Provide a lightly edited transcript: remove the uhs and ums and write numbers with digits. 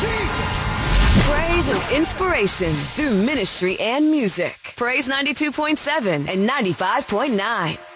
Praise and inspiration through ministry and music. Praise 92.7 and 95.9.